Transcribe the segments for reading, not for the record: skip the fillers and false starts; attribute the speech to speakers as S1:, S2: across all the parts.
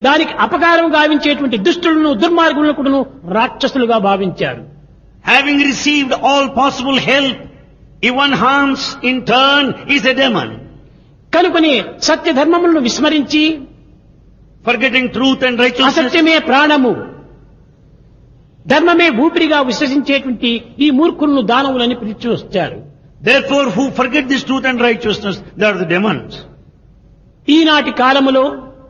S1: దానికి అపకారం గావించేటువంటి దుష్టులను దుర్మార్గులను కూడాను రాక్షసులుగా భావించారు.
S2: Having received all possible help, if one harms in turn is a demon.
S1: కనుకనే సత్య ధర్మములను విస్మరించి
S2: Forgetting truth and righteousness.
S1: అసత్యమే ప్రాణము, ధర్మమే ఊపిరిగా విశ్వసించేటువంటి ఈ మూర్ఖులను దానవులని పిలిచి వచ్చారు.
S2: Therefore, who forget this truth and righteousness, they are the demons.
S1: ఈనాటి కాలములో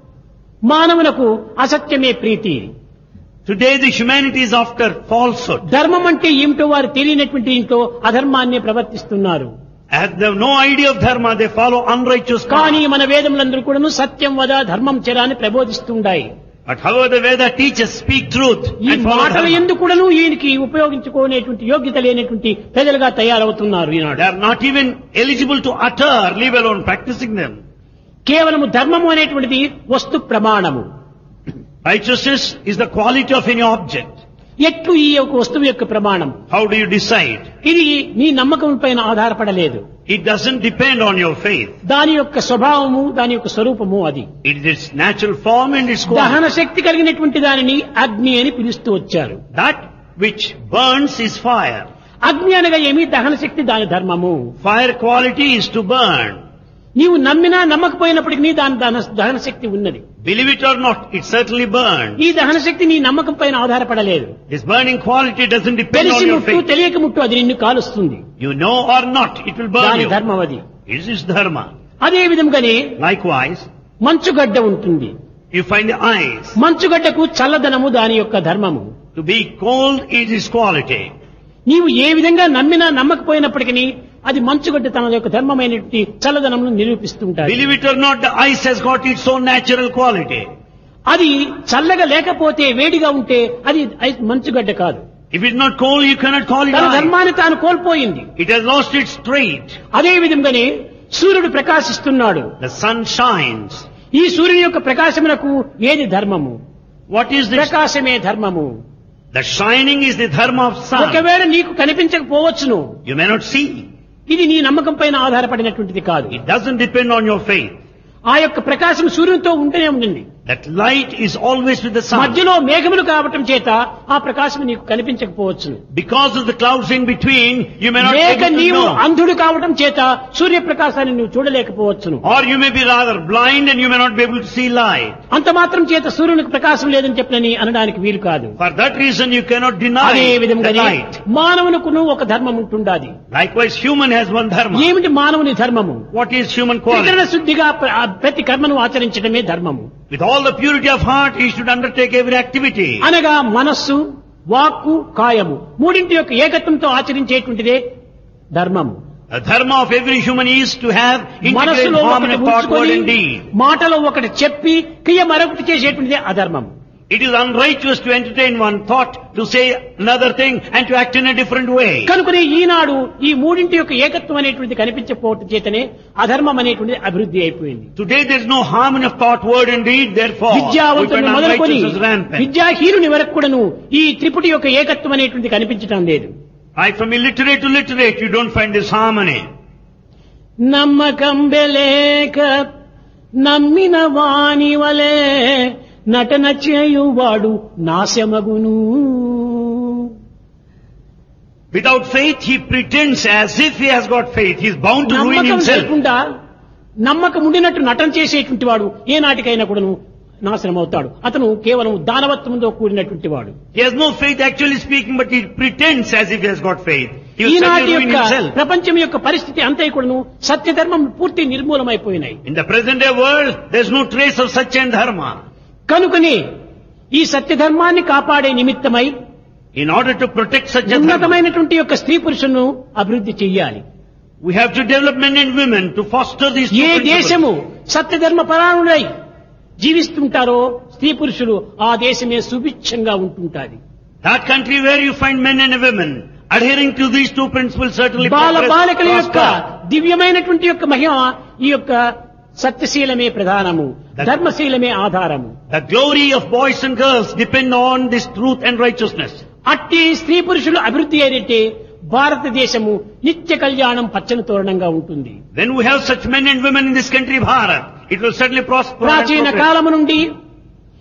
S1: మానవులకు అసత్యమే ప్రీతి.
S2: Today the humanity is after falsehood.
S1: ధర్మం అంటే ఏమిటో వారు తెలియనటువంటి ఇంట్లో అధర్మాన్ని ప్రవర్తిస్తున్నారు.
S2: As they have no idea of dharma, they follow unrighteous
S1: కానీ
S2: path.
S1: మన వేదములందరూ కూడాను సత్యం వద ధర్మం చెరాని ప్రబోధిస్తుండాయి.
S2: But however the Veda teaches, speak truth
S1: ఈ
S2: and follow
S1: మాటలు
S2: dharma.
S1: ఎందుకు కూడాను ఈయనకి ఉపయోగించుకునేటువంటి యోగ్యత లేనటువంటి ప్రజలుగా తయారవుతున్నారు ఈనాడు.
S2: They are not even eligible to utter, leave alone practicing them.
S1: కేవలము ధర్మము అనేటువంటిది వస్తు ప్రమాణము.
S2: Righteousness is the quality of any object.
S1: ఎట్లు ఈ యొక్క వస్తువు యొక్క ప్రమాణం?
S2: How do you decide?
S1: ఇది నీ నమ్మకం పైన ఆధారపడలేదు.
S2: It doesn't depend on your faith.
S1: దాని యొక్క స్వభావము, దాని యొక్క స్వరూపము అది.
S2: It is its natural form and its
S1: దహన
S2: quality.
S1: శక్తి కలిగినటువంటి దానిని అగ్ని అని పిలుస్తూ వచ్చారు.
S2: That which burns is fire.
S1: అగ్ని అనగా ఏమి? దహన శక్తి, దాని ధర్మము.
S2: Fire quality is to burn.
S1: నీవు నమ్మినా నమ్మకపోయినప్పటికీ దాని దహన శక్తి ఉన్నది.
S2: Believe it or not, it certainly burns.
S1: ఈ దహన శక్తి నీ నమ్మకం పైన ఆధారపడలేదు.
S2: This burning quality doesn't depend on
S1: తెలిసి
S2: your
S1: ముట్టు
S2: faith.
S1: తెలియక ముట్టు అది నిన్ను కాలుస్తుంది.
S2: You know or not, it will burn
S1: దాని
S2: you.
S1: ధర్మం అది.
S2: It is dharma.
S1: అదే విధంగానే
S2: Likewise,
S1: మంచుగడ్డ ఉంటుంది.
S2: you find the ice.
S1: మంచుగడ్డకు చల్లదనము దాని యొక్క ధర్మము.
S2: To be cold is its quality.
S1: నీవు ఏ విధంగా నమ్మినా నమ్మకపోయినప్పటికీ అది మంచుగడ్డ తన యొక్క ధర్మమైనటువంటి చల్లదనమును నిరూపిస్తుంటారు.
S2: Believe it or not, the ice has got its own natural quality.
S1: అది చల్లగా లేకపోతే వేడిగా ఉంటే అది మంచుగడ్డ కాదు.
S2: If it's not cold, you cannot call it
S1: తన
S2: ice.
S1: ధర్మాన్ని తాను కోల్పోయింది.
S2: It has lost its trait.
S1: అదే విధంగానే సూర్యుడు ప్రకాశిస్తున్నాడు.
S2: The sun shines.
S1: ఈ సూర్యుని యొక్క ప్రకాశమునకు ఏది ధర్మము?
S2: What is this?
S1: ప్రకాశమే ధర్మము.
S2: The shining is the dharma of sun.
S1: ఒకవేళ నీకు కనిపించకపోవచ్చును,
S2: You may not see.
S1: ఇది నీ నమ్మకం పైన ఆధారపడినటువంటిది కాదు.
S2: It doesn't depend on your faith.
S1: ఆ యొక్క ప్రకాశం సూర్యునితో ఉంటూనే ఉండండి.
S2: That light is always with the sun.
S1: మధ్యలో మేఘములు కావటం చేత ఆ ప్రకాశం నీకు కనిపించకపోవచ్చును.
S2: Because of the clouds in between, you may not be
S1: లేక
S2: able to
S1: నీవు
S2: know.
S1: అంధుడు కావటం చేత సూర్యప్రకాశాన్ని నువ్వు చూడలేకపోవచ్చును.
S2: Or you may be rather blind and you may not be able to see light.
S1: అంత మాత్రం చేత సూర్యునికి ప్రకాశం లేదని చెప్పనని అనడానికి వీలు కాదు.
S2: For that reason, you cannot deny
S1: అదే
S2: the
S1: విధంగా
S2: light.
S1: మానవునకును ఒక ధర్మం ఉంటుండాది.
S2: Likewise, human has one dharma.
S1: ఏమిటి మానవుని ధర్మము?
S2: What is human
S1: త్రికరణ
S2: quality?
S1: శుద్ధిగా ప్రతి కర్మను ఆచరించడమే ధర్మము.
S2: With all the purity of heart, he should undertake every activity.
S1: అనగా మనస్సు, వాక్కు, కాయము మూడింటి యొక్క ఏకత్వంతో ఆచరించేటువంటిదే ధర్మము.
S2: The dharma of every human is to have integrated
S1: మనస్సులో
S2: harmony
S1: ఒకటి
S2: of thought, word
S1: ఉంచుకొని
S2: and deed.
S1: మాటలో ఒకటి చెప్పి క్రియ మరొకటి చేసేటువంటిదే అధర్మము.
S2: It is unrighteous to entertain one thought, to say another thing, and to act in a different way.
S1: కనుకనే ఈనాడు ఈ మూడింటి యొక్క ఏకత్వం అనేటువంటిది కనిపించకపోవటం చేతనే అధర్మం అనేటువంటిది అభివృద్ధి అయిపోయింది.
S2: Today there is no harmony of thought, word and deed, therefore we
S1: విద్యావంతుని
S2: find
S1: మొదలుకొని
S2: unrighteousness rampant.
S1: విద్యాహీనుని వరకు కూడాను ఈ త్రిపుటి యొక్క ఏకత్వం అనేటువంటిది కనిపించడం లేదు.
S2: Right from illiterate to literate, you don't find this harmony.
S1: నమ్మకం బెలేక నమ్మిన వాని వలే నటన చేయువాడు నాశమగును.
S2: Without faith, he pretends as if he has got faith. He is bound to ruin
S1: నమ్మకం
S2: himself.
S1: లేకుండా నమ్మకం ఉండినట్టు నటన చేసేటువంటి వాడు ఏనాటికైనా కూడాను నాశనం అవుతాడు. అతను కేవలం దానవత్వంతో కూడినటువంటి వాడు.
S2: He has no faith actually speaking, but he pretends as if he has got faith. He will
S1: ఈనాటి
S2: certainly ruin
S1: యొక్క
S2: himself.
S1: ప్రపంచం యొక్క పరిస్థితి అంతా కూడాను సత్యధర్మం పూర్తి నిర్మూలమైపోయినాయి.
S2: In the present day world, there is no trace of Satya and Dharma.
S1: కనుకని ఈ సత్యధర్మాన్ని కాపాడే నిమిత్తమై
S2: In order to protect Satya Dharma,
S1: ఉన్నతమైనటువంటి యొక్క స్త్రీ పురుషులను అభివృద్ధి చెయ్యాలి.
S2: we have to develop men and women to foster these two
S1: A
S2: principles.
S1: దేశము సత్యధర్మ పరాయణులై జీవిస్తుంటారో స్త్రీ పురుషులు ఆ దేశమే సుభిక్షంగా ఉంటుంటాది.
S2: That country where you find men and women adhering to these two principles certainly
S1: Bala
S2: progress,
S1: బాలికల యొక్క
S2: prosper.
S1: దివ్యమైనటువంటి యొక్క మహిమ ఈ యొక్క సత్యశీలమే ప్రధానము, ధర్మశీలమే ఆధారము.
S2: The glory of boys and girls depend on this truth and righteousness.
S1: అట్టి స్త్రీ పురుషులు అభివృద్ధి అయినట్టే భారతదేశము నిత్య కళ్యాణం పచ్చని తోరణంగా ఉంటుంది.
S2: When we have such men and women in this country, Bharat, it will certainly prosper and
S1: ప్రాచీన
S2: progress.
S1: కాలము నుండి